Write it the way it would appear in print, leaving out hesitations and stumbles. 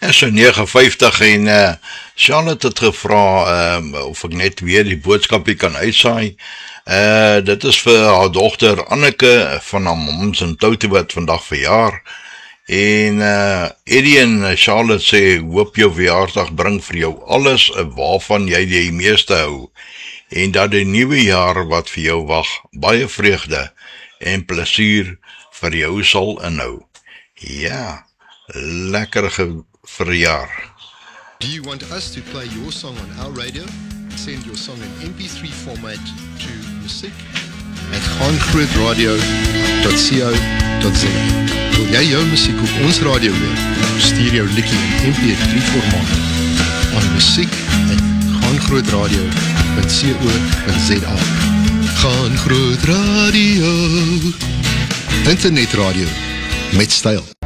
Is so 59 en Charlotte het gevra of ek net weer die boodskapie kan uitsaai. Dit is vir haar dogter Anneke van haar moms in Touty wat vandag verjaar. En Eddie en Charlotte sê, hoop jou verjaardag bring vir jou alles waarvan jy die meeste hou. En dat die nuwe jaar wat vir jou wag, baie vreugde en plesier vir jou sal inhou. Ja, lekker verjaar. Do you want us to play your song on our radio? Send your song in MP3 format to musiek@gaangrootradio.co.za. Wil jy jou musiek op ons radio hoor? Stuur jou liedjie in MP3 formaat aan musiek@gaangrootradio.co.za. Gaan Groot Radio, internetradio met styl.